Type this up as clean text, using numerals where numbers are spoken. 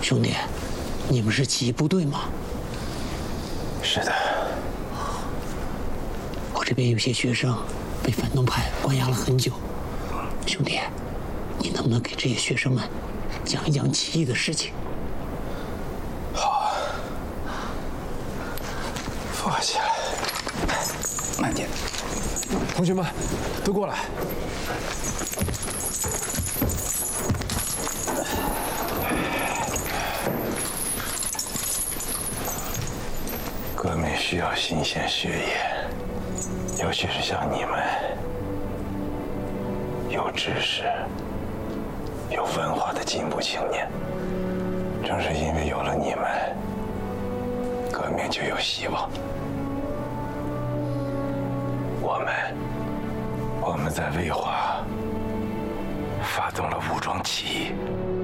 兄弟，你们是起义部队吗？ 是的。 我这边有些学生被反动派关押了很久，兄弟，你能不能给这些学生们讲一讲起义的事情？ 好啊，放下来，慢点。同学们，都过来。革命需要新鲜血液，尤其是像你们，有知识、有文化的进步青年。正是因为有了你们，革命就有希望。我们在渭华发动了武装起义。